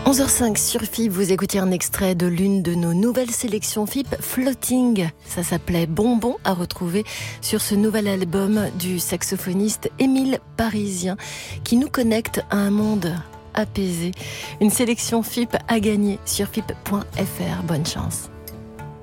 11h05 sur FIP, vous écoutez un extrait de l'une de nos nouvelles sélections FIP, Floating. Ça s'appelait Bonbon, à retrouver sur ce nouvel album du saxophoniste Émile Parisien, qui nous connecte à un monde apaisé. Une sélection FIP à gagner sur FIP.fr. Bonne chance.